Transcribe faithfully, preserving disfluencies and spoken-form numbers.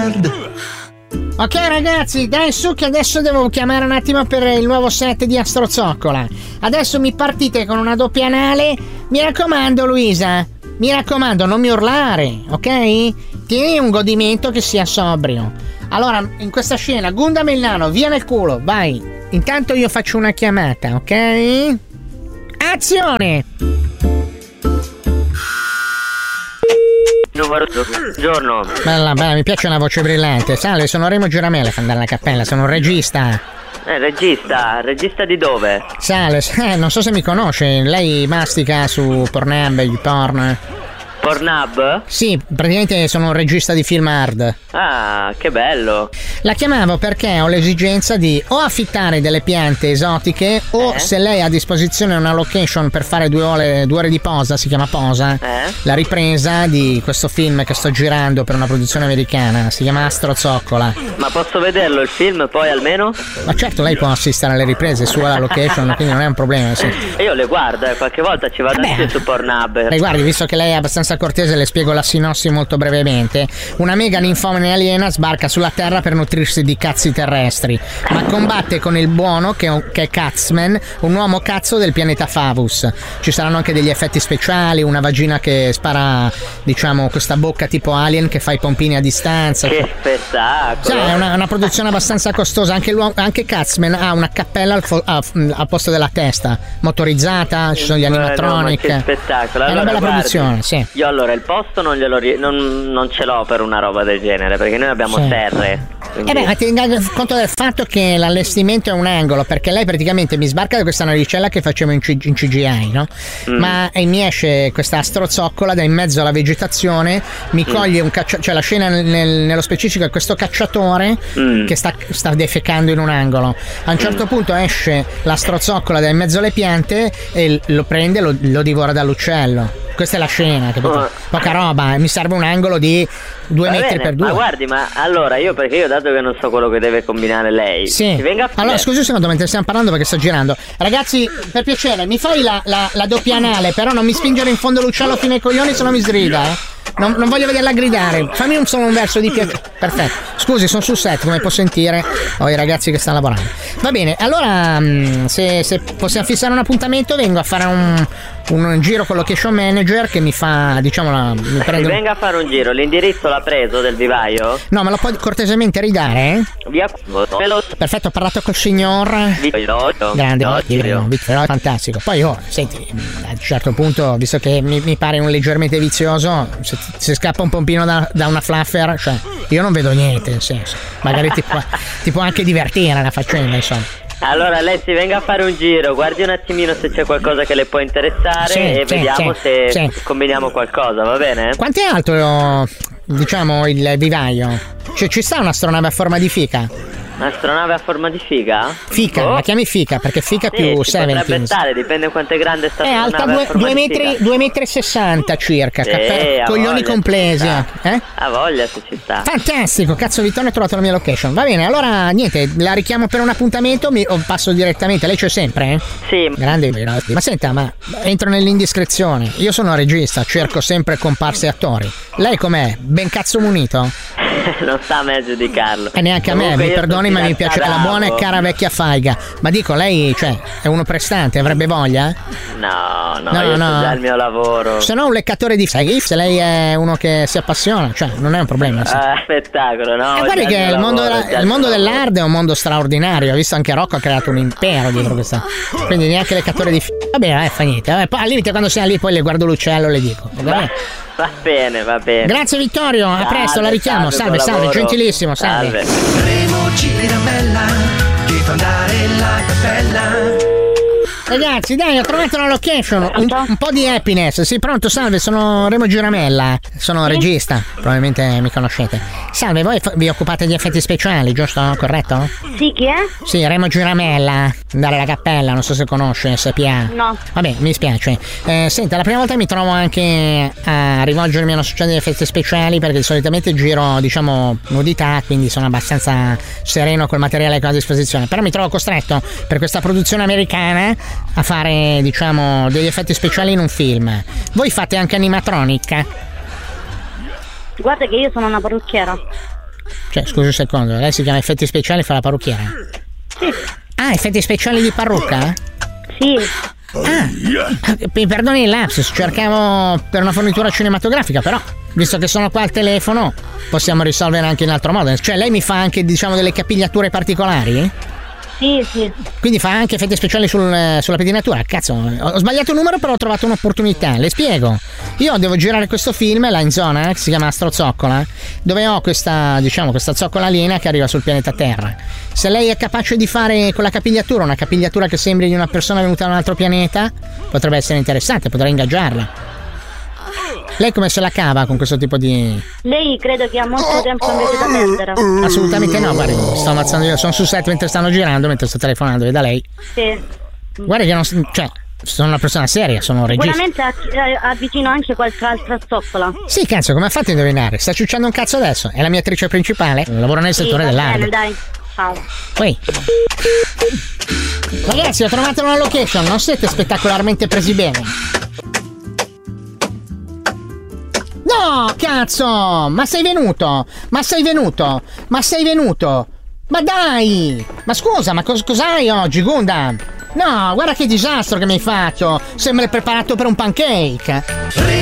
Nerd. Ok ragazzi, dai su che adesso devo chiamare un attimo per il nuovo set di Astrozoccola. Adesso mi partite con una doppia anale. Mi raccomando Luisa, mi raccomando non mi urlare, ok? Tieni un godimento che sia sobrio. Allora, in questa scena, Gundam il nano, via nel culo, vai. Intanto io faccio una chiamata, ok? Azione! Buongiorno. Bella, bella, mi piace una voce brillante. Salve, sono Remo Giramella, fan dalla cappella, sono un regista. Eh, regista, regista di dove? Salve, eh, non so se mi conosce, lei mastica su Pornhub, YouPorn. Pornhub? Sì, praticamente sono un regista di film hard. Ah, che bello. La chiamavo perché ho l'esigenza di o affittare delle piante esotiche o eh? se lei ha a disposizione una location per fare due ore, due ore di posa, si chiama posa, eh? la ripresa di questo film che sto girando per una produzione americana, si chiama Astrozoccola. Ma posso vederlo il film poi almeno? Ma certo, lei può assistere alle riprese, sua location, quindi non è un problema. Sì. Io le guardo, eh, qualche volta ci vado anche su Pornhub. Beh, guardi, visto che lei è abbastanza cortese, le spiego la sinossi molto brevemente. Una mega ninfomane aliena sbarca sulla Terra per nutrirsi di cazzi terrestri, ma combatte con il buono che è, un, che è Catsman, un uomo cazzo del pianeta Favus. Ci saranno anche degli effetti speciali, una vagina che spara, diciamo, questa bocca tipo Alien che fa i pompini a distanza. Che spettacolo! Sì, è una, una produzione abbastanza costosa. Anche, anche Catsman ha una cappella al, fo, a, al posto della testa, motorizzata, ci sono gli animatronic. No, che spettacolo! È allora, una bella guardi, produzione, sì. Io allora il posto non glielo ri- non, non ce l'ho per una roba del genere, perché noi abbiamo sì. terre. Quindi... Eh beh, ma ti rendi conto del fatto che l'allestimento è un angolo, perché lei praticamente mi sbarca da questa navicella che facevo in, C- in C G I, no? Mm. Ma e mi esce questa astrozoccola da in mezzo alla vegetazione, mi mm. coglie un cacciatore, cioè la scena nel, nello specifico è questo cacciatore mm. che sta, sta defecando in un angolo. A un certo mm. punto esce l'astrozoccola da in mezzo alle piante e lo prende e lo, lo divora dall'uccello. Questa è la scena, capito? Oh. Poca roba, mi serve un angolo di due Va metri bene, per due. Ma guardi, ma allora io, perché io dato che non so quello che deve combinare lei, sì. ci venga a... Allora scusi un secondo mentre stiamo parlando perché sto girando. Ragazzi, per piacere, mi fai la, la, la doppia anale, però non mi spingere in fondo l'uccello fino ai coglioni, se no mi sgrida, eh. Non, non voglio vederla gridare. Fammi un solo un verso di piacere. Perfetto. Scusi, sono sul set, come può sentire. Ho i ragazzi che stanno lavorando. Va bene, allora se, se possiamo fissare un appuntamento, vengo a fare un, un giro con location manager che mi fa, diciamo, la, mi prende un... venga a fare un giro. L'indirizzo l'ha preso del vivaio? No, me lo può cortesemente ridare? Eh? Via. Perfetto, ho parlato col signor grande, no, fantastico. Poi oh, senti, a un certo punto, visto che mi, mi pare un leggermente vizioso, se, se scappa un pompino da, da una fluffer, cioè io non vedo niente, nel senso, magari ti può, ti può anche divertire la faccenda, insomma. Allora lei si venga a fare un giro, guardi un attimino se c'è qualcosa che le può interessare, sì, e sì, vediamo sì, se sì. combiniamo qualcosa, va bene? Quanto è alto, diciamo, il vivaio? Cioè ci sta un'astronave a forma di fica? Un'astronave a forma di figa? Fica, oh. La chiami fica perché fica sì, più seventeen. Potrebbe stare, dipende quanto è grande sta è alta due metri, due metri e sessanta circa, sì, cappe- coglioni compresi. Eh? Ha voglia se ci sta. Fantastico, cazzo Vittorio, ho trovato la mia location. Va bene, allora niente, la richiamo per un appuntamento mi, o passo direttamente, lei c'è sempre? Eh? Sì. Grande, ma senta, ma entro nell'indiscrezione. Io sono regista, cerco sempre comparse e attori. Lei com'è? Ben cazzo munito? Non sta a me a giudicarlo. E neanche Comunque a me, mi perdoni, ma mi piace la buona e cara vecchia Faiga. Ma dico, lei, cioè, è uno prestante, avrebbe voglia? No, no, no io no. so già il mio lavoro. Se no un leccatore di faghi, se lei è uno che si appassiona, cioè, non è un problema. Ah, spettacolo, no? E guardi che il, il mondo, lavoro, della, il mondo dell'arte è un mondo straordinario. Ho visto anche Rocco ha creato un impero dietro questa. Quindi neanche leccatore di f***. Va bene, eh, fa niente. Vabbè, poi al limite quando sei lì poi le guardo l'uccello e le dico. Va, va bene, va bene. Grazie Vittorio, a salve, presto, la richiamo. Salve, salve, salve gentilissimo, salve. salve. Remo Giramella, ti fa andare la cappella. Ragazzi, dai, ho trovato una location, un, un po' di happiness. Sì, pronto, salve, sono Remo Giramella, sono sì? regista, probabilmente mi conoscete. Salve, voi vi occupate di effetti speciali, giusto? Corretto? Sì, chi è? Sì, Remo Giramella, andare alla cappella, non so se conosce, S P A. No. Vabbè, mi spiace. Eh, senta, la prima volta mi trovo anche a rivolgermi a una società di effetti speciali perché solitamente giro, diciamo, nudità, quindi sono abbastanza sereno col materiale che ho a disposizione. Però mi trovo costretto per questa produzione americana a fare, diciamo, degli effetti speciali in un film. Voi fate anche animatronic? Guarda che io sono una parrucchiera. Cioè, scusi un secondo, lei si chiama Effetti Speciali, fa la parrucchiera? Sì. Ah, effetti speciali di parrucca? Sì. Ah, mi perdoni il lapsus, cercavo per una fornitura cinematografica, però visto che sono qua al telefono possiamo risolvere anche in altro modo. Cioè lei mi fa anche, diciamo, delle capigliature particolari? Sì, sì. Quindi fa anche effetti speciali sul, sulla pettinatura. Cazzo, ho sbagliato il numero, però ho trovato un'opportunità. Le spiego. Io devo girare questo film là in zona, che si chiama Astrozoccola, dove ho questa, diciamo, questa zoccola aliena che arriva sul pianeta Terra. Se lei è capace di fare con la capigliatura una capigliatura che sembri di una persona venuta da un altro pianeta, potrebbe essere interessante, potrei ingaggiarla. Lei come se la cava con questo tipo di... Lei credo che ha molto tempo invece da perdere. Assolutamente no, guardi, sto ammazzando io, sono sul set mentre stanno girando, mentre sto telefonando, veda lei. Sì. Guarda che non... cioè, sono una persona seria, sono un regista. Sicuramente avvicino anche qualche altra zoccola. Sì, cazzo, come ha fatto a indovinare? Sta ciucciando un cazzo adesso? È la mia attrice principale? Lavora nel settore sì, dell'arte. Bene, dai. Ciao. Poi. Ragazzi, ho trovato una location, non siete spettacolarmente presi bene. No, cazzo! Ma sei venuto? Ma sei venuto? Ma sei venuto? Ma dai! Ma scusa, ma cos- cos'hai oggi, Gundam? No, guarda che disastro che mi hai fatto! Sembra preparato per un pancake!